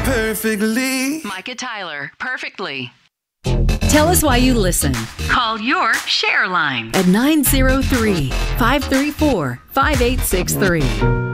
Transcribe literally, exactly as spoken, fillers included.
perfectly. Micah Tyler, perfectly. Tell us why you listen. Call your share line At nine zero three, five three four, five eight six three.